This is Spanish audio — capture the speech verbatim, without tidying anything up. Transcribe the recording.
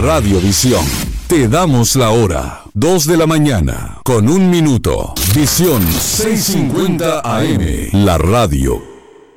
Radiovisión. Te damos la hora. dos de la mañana, con un minuto. Visión seiscientos cincuenta A M. La radio